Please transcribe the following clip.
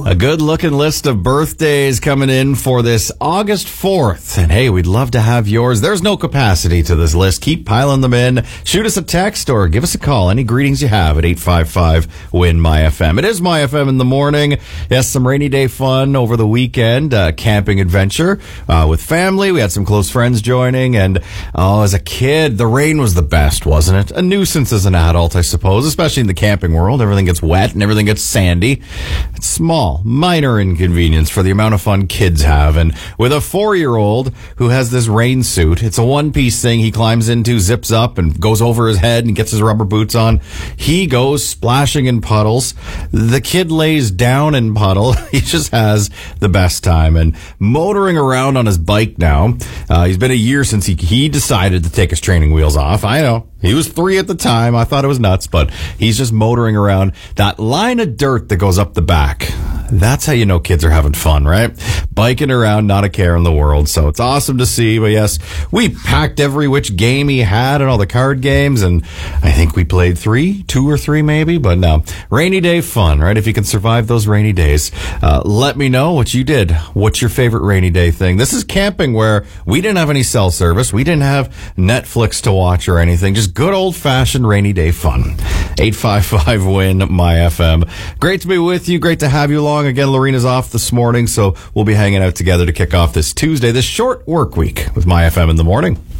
A good-looking list of birthdays coming in for this August 4th. And hey, we'd love to have yours. There's no capacity to this list. Keep piling them in. Shoot us a text or give us a call. Any greetings you have at 855-WIN-MY-FM. It is My FM in the morning. Yes, some rainy day fun over the weekend. Camping adventure with family. We had some close friends joining. And as a kid, the rain was the best, wasn't it? A nuisance as an adult, I suppose, especially in the camping world. Everything gets wet and everything gets sandy. It's small, minor inconvenience for the amount of fun kids have. And with a 4-year-old who has this rain suit, it's a one-piece thing he climbs into, zips up, and goes over his head and gets his rubber boots on. He goes splashing in puddles. The kid lays down in puddle. He just has the best time. And motoring around on his bike now. He's been a year since he decided to take his training wheels off. I know. He was 3 at the time. I thought it was nuts, but he's just motoring around. That line of dirt that goes up the back, that's how you know kids are having fun, right? Biking around, not a care in the world. So it's awesome to see. But yes, we packed every which game he had and all the card games, and I think we played 2 or 3 maybe. But no, rainy day fun, right? If you can survive those rainy days, let me know what you did. What's your favorite rainy day thing? This is camping where we didn't have any cell service. We didn't have Netflix to watch or anything. Just good old-fashioned rainy day fun. 855-WIN-MY-FM. Great to be with you. Great to have you along. Again, Lorena's off this morning, so we'll be hanging out together to kick off this Tuesday, this short work week with My FM in the morning.